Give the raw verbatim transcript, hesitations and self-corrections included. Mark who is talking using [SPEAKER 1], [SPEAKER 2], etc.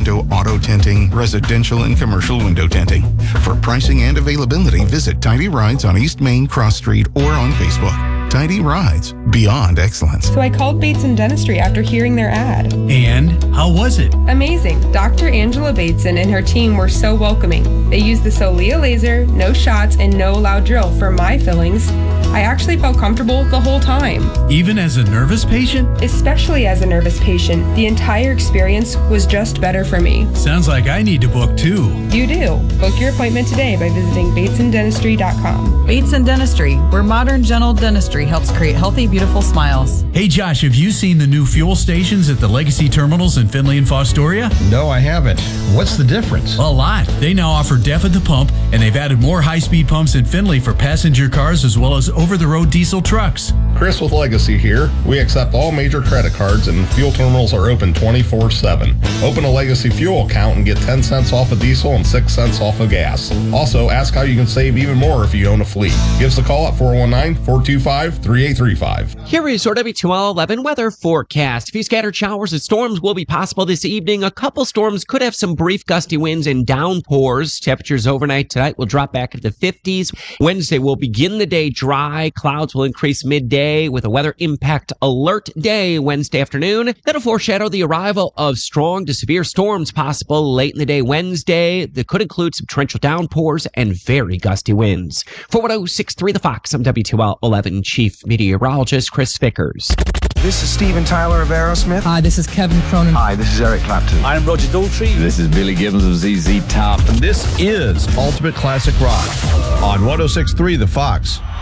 [SPEAKER 1] window auto tinting, residential and commercial window tinting. For pricing and availability, visit Tidy Rides on East Main Cross Street or on Facebook. Tidy Rides, beyond excellence.
[SPEAKER 2] So I called Bates and Dentistry after hearing their ad.
[SPEAKER 3] And how was it?
[SPEAKER 2] Amazing. Doctor Angela Bateson and her team were so welcoming. They used the Solea laser, no shots, and no loud drill for my fillings. I actually felt comfortable the whole time.
[SPEAKER 3] Even as a nervous patient?
[SPEAKER 2] Especially as a nervous patient, the entire experience was just better for me.
[SPEAKER 3] Sounds like I need to book too.
[SPEAKER 2] You do. Book your appointment today by visiting bates and dentistry dot com.
[SPEAKER 4] Bates and Dentistry, where modern dental dentistry helps create healthy, beautiful smiles.
[SPEAKER 3] Hey Josh, have you seen the new fuel stations at the Legacy Terminals in Findlay and Fostoria?
[SPEAKER 5] No, I haven't. What's the difference?
[SPEAKER 3] A lot. They now offer Def at the pump, and they've added more high-speed pumps in Findlay for passenger cars as well as over-the-road diesel trucks.
[SPEAKER 6] Chris with Legacy here. We accept all major credit cards and fuel terminals are open twenty-four seven. Open a Legacy fuel account and get ten cents off of diesel and six cents off of gas. Also, ask how you can save even more if you own a fleet. Give us a call at four one nine, four two five, three eight three five.
[SPEAKER 7] Here is your W two L eleven weather forecast. A few scattered showers and storms will be possible this evening. A couple storms could have some brief gusty winds and downpours. Temperatures overnight tonight will drop back into the fifties. Wednesday will begin the day dry. Clouds will increase midday with a weather impact alert day Wednesday afternoon. That'll foreshadow the arrival of strong to severe storms possible late in the day Wednesday. That could include some torrential downpours and very gusty winds. For one oh six point three The Fox, I'm W two L eleven Chief Meteorologist Chris Vickers.
[SPEAKER 8] This is Steven Tyler of Aerosmith.
[SPEAKER 9] Hi, this is Kevin Cronin.
[SPEAKER 8] Hi, this is Eric Clapton.
[SPEAKER 10] I'm Roger Daltrey.
[SPEAKER 11] This is Billy Gibbons of Z Z Top.
[SPEAKER 12] And this is Ultimate Classic Rock on one oh six point three The Fox.